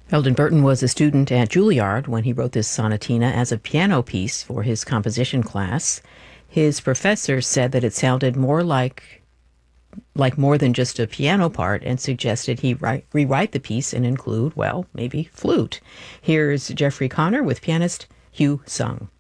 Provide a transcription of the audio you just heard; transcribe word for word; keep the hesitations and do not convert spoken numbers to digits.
Eldon Burton was a student at Juilliard when he wrote this sonatina as a piano piece for his composition class. His professor said that it sounded more like like more than just a piano part and suggested he write, rewrite the piece and include, well, maybe flute. Here's Jeffrey Connor with pianist Hugh Sung.